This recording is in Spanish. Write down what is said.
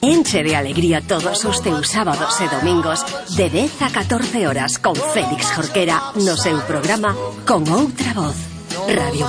Enche de alegría todos os teus sábados e domingos de 10 a 14 horas con Félix Jorquera no seu programa Con Outra Voz. Radio